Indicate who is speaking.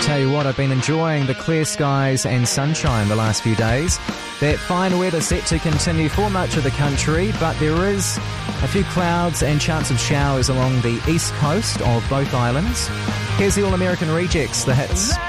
Speaker 1: Tell you what, I've been enjoying the clear skies and sunshine the last few days. That fine weather set to continue for much of the country, but there is a few clouds and chance of showers along the east coast of both islands. Here's the All-American Rejects, the hits.